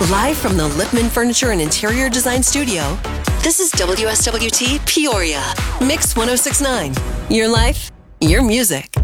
Live from the Lipman Furniture and Interior Design Studio, this is WSWT Peoria. Mix 1069. Your life, your music.